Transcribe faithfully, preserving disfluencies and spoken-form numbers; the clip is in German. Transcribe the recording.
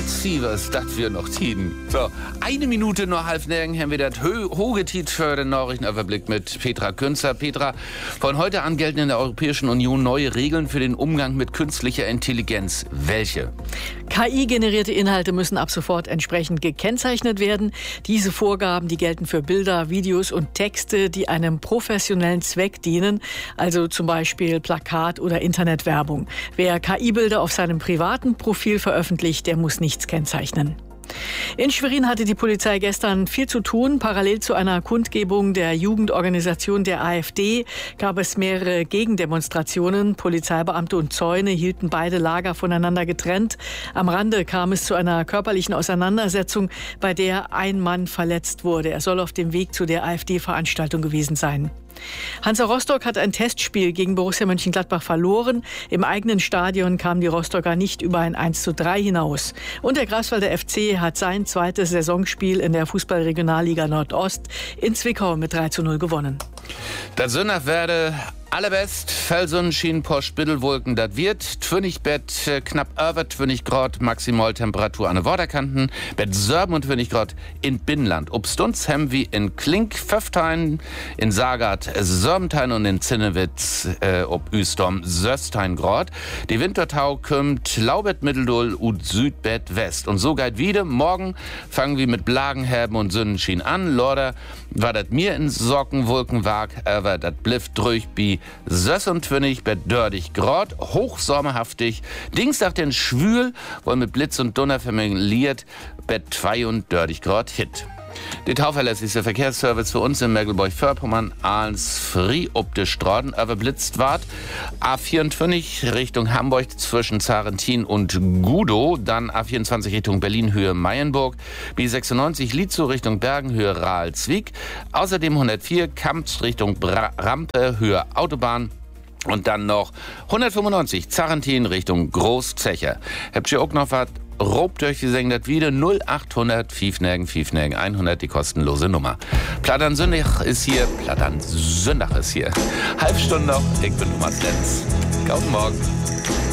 Old Sievers, das wir noch tiden. So, eine Minute nur halb nirgend haben wir das Hogetit für den Nachrichtenüberblick mit Petra Künzer. Petra, von heute an gelten in der Europäischen Union neue Regeln für den Umgang mit künstlicher Intelligenz. Welche? K I-generierte Inhalte müssen ab sofort entsprechend gekennzeichnet werden. Diese Vorgaben, die gelten für Bilder, Videos und Texte, die einem professionellen Zweck dienen, also zum Beispiel Plakat- oder Internetwerbung. Wer K I-Bilder auf seinem privaten Profil veröffentlicht, der muss nichts kennzeichnen. In Schwerin hatte die Polizei gestern viel zu tun. Parallel zu einer Kundgebung der Jugendorganisation der AfD gab es mehrere Gegendemonstrationen. Polizeibeamte und Zäune hielten beide Lager voneinander getrennt. Am Rande kam es zu einer körperlichen Auseinandersetzung, bei der ein Mann verletzt wurde. Er soll auf dem Weg zu der AfD-Veranstaltung gewesen sein. Hansa Rostock hat ein Testspiel gegen Borussia Mönchengladbach verloren. Im eigenen Stadion kamen die Rostocker nicht über ein eins zu drei hinaus. Und der Greifswalder F C hat sein zweites Saisonspiel in der Fußball-Regionalliga Nordost in Zwickau mit drei zu null gewonnen. Das Sonnach werde allerbest, Felsen, Schien, Posch, Bittelwolken, das wird. Twinnigbett, äh, knapp über zwanzig Grad, Maximaltemperatur an den Waterkanten. Bett Sörben und zwanzig Grad in Binnenland. Obstunz haben wir in Klink, Pföftein, in Sagat, Sörbentein und in Zinnewitz, äh, ob Üstorm, Söstein Grad. Die Wintertau kommt Laubett, Mitteldol und Südbett West. Und so geht wieder. Morgen fangen wir mit Blagenherben und Sonnenschien an. Lorder war das mir in Sockenwolkenwag, aber das blifft durch bi sechsundzwanzig bei dördig Grad, hochsommerhaftig. Dienstag den Schwül, wohl mit Blitz und Donner vermeliert, bei zweiunddörtig Grad Hit. Der tauverlässigste Verkehrsservice für uns in Mecklenburg-Vorpommern, Ahlens, Frie, ob de Straßen überblitzt ward. A vierundzwanzig Richtung Hamburg zwischen Zarentin und Gudow, dann A vierundzwanzig Richtung Berlin, Höhe Mayenburg, B sechsundneunzig Lietzow Richtung Bergen, Höhe Rahlzwick, außerdem hundertvier Kamps Richtung Bra- Rampe, Höhe Autobahn. Und dann noch hundertfünfundneunzig Zarentin Richtung Großzecher. Habt ihr auch noch was? Robt euch, wir sagen das wieder, null achthundert Fiefnägen, Fiefnägen, hundert, die kostenlose Nummer. Plattern Sündach ist hier, Plattern Sündach ist hier. Halb Stunde noch, ich bin Thomas Lenz. Guten Morgen.